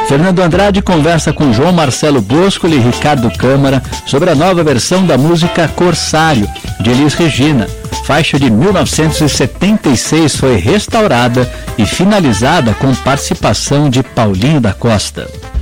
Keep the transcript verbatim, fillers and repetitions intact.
Fernando Andrade conversa com João Marcelo Boscoli e Ricardo Câmara sobre a nova versão da música Corsário, de Elis Regina. Faixa de mil novecentos e setenta e seis foi restaurada e finalizada com participação de Paulinho da Costa.